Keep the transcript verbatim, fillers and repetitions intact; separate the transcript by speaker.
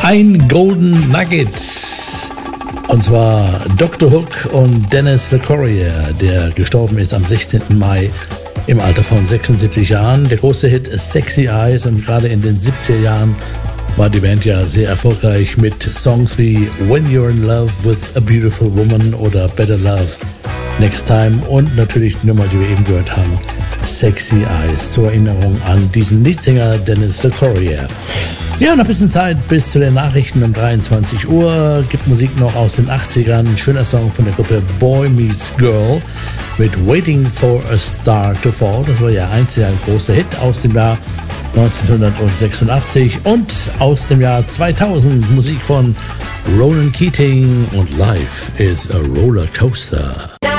Speaker 1: Ein Golden Nugget. Und zwar Doktor Hook und Dennis LeCourier, der gestorben ist am sechzehnten Mai im Alter von sechsundsiebzig Jahren. Der große Hit Sexy Eyes, und gerade in den siebziger Jahren war die Band ja sehr erfolgreich mit Songs wie When You're in Love with a Beautiful Woman oder Better Love Next Time und natürlich die Nummer, die wir eben gehört haben, Sexy Eyes, zur Erinnerung an diesen Leadsänger Dennis LeCourier. Ja, noch ein bisschen Zeit bis zu den Nachrichten um dreiundzwanzig Uhr. Gibt Musik noch aus den achtzigern. Ein schöner Song von der Gruppe Boy Meets Girl mit Waiting for a Star to Fall. Das war ja einst ein großer Hit aus dem Jahr neunzehnhundertsechsundachtzig. Und aus dem Jahr zweitausend Musik von Ronan Keating und Life is a Roller Coaster.